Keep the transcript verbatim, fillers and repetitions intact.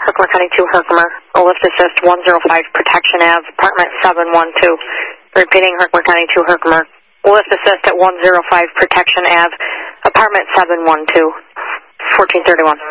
Herkimer County two, Herkimer. A lift assist one oh five, Protection Ave, apartment seven one two. Repeating, Herkimer County two, Herkimer. Lift assist at one oh five, Protection Ave, apartment seven one two, fourteen thirty-one.